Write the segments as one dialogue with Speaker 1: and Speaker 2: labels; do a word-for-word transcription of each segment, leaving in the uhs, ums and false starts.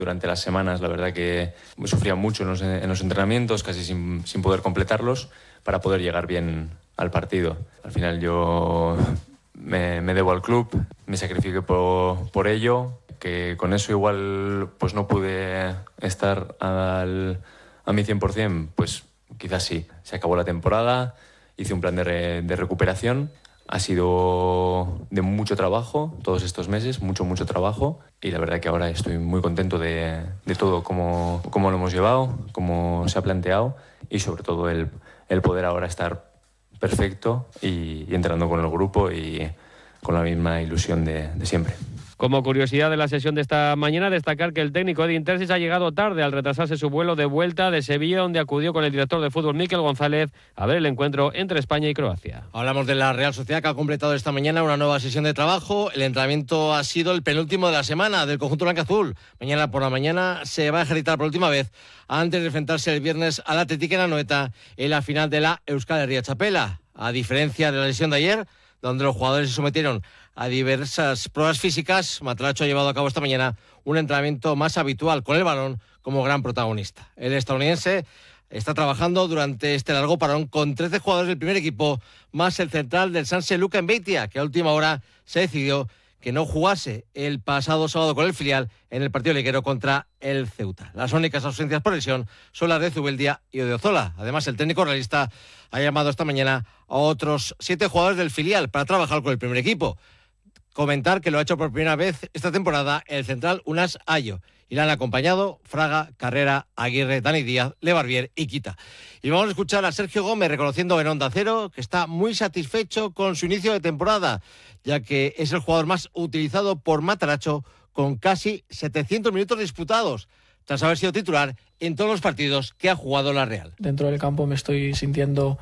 Speaker 1: Durante las semanas, la verdad que sufría mucho en los, en los entrenamientos, casi sin, sin poder completarlos, para poder llegar bien al partido. Al final yo me, me debo al club, me sacrifiqué por, por ello, que con eso igual pues no pude estar al, a mi cien por ciento, pues quizás sí. Se acabó la temporada, hice un plan de, re, de recuperación. Ha sido de mucho trabajo todos estos meses, mucho, mucho trabajo, y la verdad que ahora estoy muy contento de, de todo, cómo, cómo lo hemos llevado, cómo se ha planteado, y sobre todo el, el poder ahora estar perfecto y, y entrando con el grupo y con la misma ilusión de, de siempre.
Speaker 2: Como curiosidad de la sesión de esta mañana, destacar que el técnico Edin Terzic ha llegado tarde al retrasarse su vuelo de vuelta de Sevilla, donde acudió con el director de fútbol Mikel González a ver el encuentro entre España y Croacia.
Speaker 3: Hablamos de la Real Sociedad, que ha completado esta mañana una nueva sesión de trabajo. El entrenamiento ha sido el penúltimo de la semana del conjunto blanca-azul. Mañana por la mañana se va a ejercitar por última vez antes de enfrentarse el viernes al Athletic en Anoeta en la final de la Euskal Herria Txapela. A diferencia de la sesión de ayer, donde los jugadores se sometieron a diversas pruebas físicas, Matracho ha llevado a cabo esta mañana un entrenamiento más habitual con el balón como gran protagonista. El estadounidense está trabajando durante este largo parón con trece jugadores del primer equipo, más el central del Sanse, Luka Mbeitia, que a última hora se decidió que no jugase el pasado sábado con el filial en el partido liguero contra el Ceuta. Las únicas ausencias por lesión son las de Zubeldia y Odriozola. Además, el técnico realista ha llamado esta mañana a otros siete jugadores del filial para trabajar con el primer equipo. Comentar que lo ha hecho por primera vez esta temporada el central Unas Ayo, y le han acompañado Fraga, Carrera, Aguirre, Dani Díaz, Lebarbier y Quita. Y vamos a escuchar a Sergio Gómez reconociendo en Onda Cero que está muy satisfecho con su inicio de temporada, ya que es el jugador más utilizado por Mataracho, con casi setecientos minutos disputados, tras haber sido titular en todos los partidos que ha jugado la Real.
Speaker 4: Dentro del campo me estoy sintiendo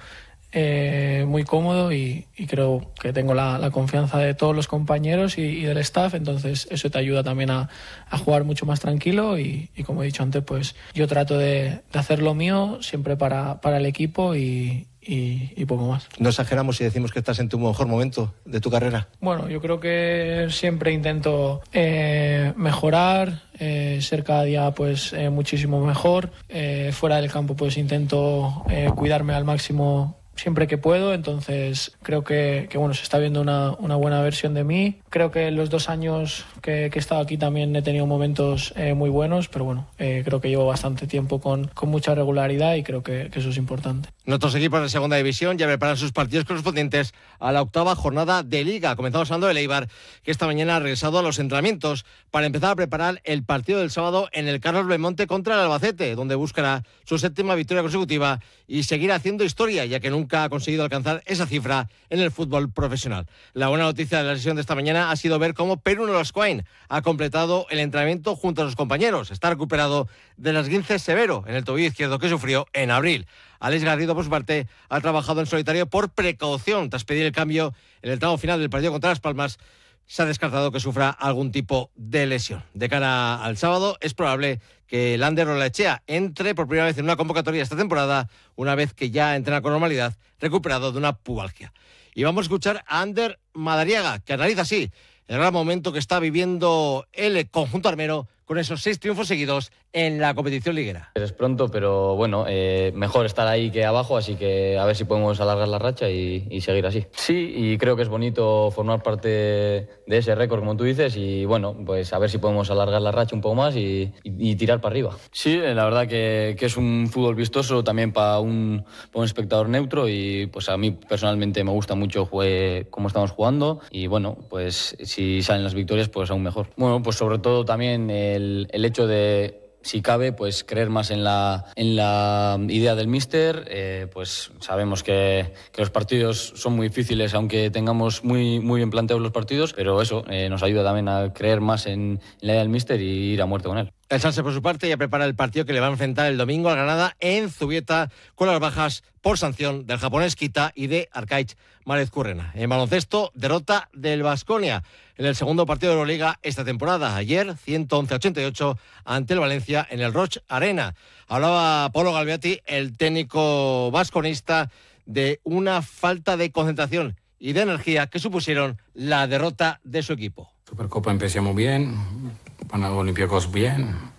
Speaker 4: Eh, muy cómodo y, y creo que tengo la, la confianza de todos los compañeros y, y del staff, entonces eso te ayuda también a, a jugar mucho más tranquilo y, y como he dicho antes, pues yo trato de, de hacer lo mío siempre para, para el equipo y, y, y poco más.
Speaker 3: No exageramos si decimos que estás en tu mejor momento de tu carrera.
Speaker 4: Bueno, yo creo que siempre intento eh, mejorar, eh, ser cada día pues eh, muchísimo mejor, eh, fuera del campo pues intento eh, cuidarme al máximo siempre que puedo, entonces creo que, que bueno, se está viendo una, una buena versión de mí. Creo que en los dos años que, que he estado aquí también he tenido momentos eh, muy buenos, pero bueno, eh, creo que llevo bastante tiempo con, con mucha regularidad y creo que, que eso es importante.
Speaker 3: Nuestros equipos de segunda división ya preparan sus partidos correspondientes a la octava jornada de Liga. Comenzamos hablando del Eibar, que esta mañana ha regresado a los entrenamientos para empezar a preparar el partido del sábado en el Carlos Belmonte contra el Albacete, donde buscará su séptima victoria consecutiva y seguir haciendo historia, ya que nunca ha conseguido alcanzar esa cifra en el fútbol profesional. La buena noticia de la sesión de esta mañana ha sido ver cómo Perun Olascoain ha completado el entrenamiento junto a sus compañeros. Está recuperado del esguince severo en el tobillo izquierdo que sufrió en abril. Alex Garrido, por su parte, ha trabajado en solitario por precaución. Tras pedir el cambio en el tramo final del partido contra Las Palmas, se ha descartado que sufra algún tipo de lesión. De cara al sábado, es probable que Lander Olaechea entre por primera vez en una convocatoria esta temporada, una vez que ya entrena con normalidad, recuperado de una pubalgia. Y vamos a escuchar a Ander Madariaga, que analiza así el gran momento que está viviendo el conjunto armero con esos seis triunfos seguidos en la competición liguera.
Speaker 5: Es pronto, pero bueno, eh, mejor estar ahí que abajo, así que a ver si podemos alargar la racha y, y seguir así. Sí, y creo que es bonito formar parte de ese récord, como tú dices, y bueno, pues a ver si podemos alargar la racha un poco más y, y, y tirar para arriba. Sí, la verdad que, que es un fútbol vistoso también para un, para un espectador neutro y pues a mí personalmente me gusta mucho jugué, cómo estamos jugando y bueno, pues si salen las victorias, pues aún mejor. Bueno, pues sobre todo también el, el hecho de, si cabe, pues creer más en la, en la idea del míster. Eh, pues sabemos que, que los partidos son muy difíciles, aunque tengamos muy, muy bien planteados los partidos, pero eso eh, nos ayuda también a creer más en, en la idea del míster y ir a muerte con él.
Speaker 3: El Sanse, por su parte, ya prepara el partido que le va a enfrentar el domingo al Granada en Zubieta, con las bajas por sanción del japonés Kita y de Arkaich Márez Currena. En baloncesto, derrota del Baskonia en el segundo partido de la Euroliga esta temporada. Ayer, ciento once a ochenta y ocho ante el Valencia en el Roch Arena. Hablaba Polo Galviati, el técnico vasconista, de una falta de concentración y de energía que supusieron la derrota de su equipo.
Speaker 6: Supercopa empezamos bien, Olympiacos bien,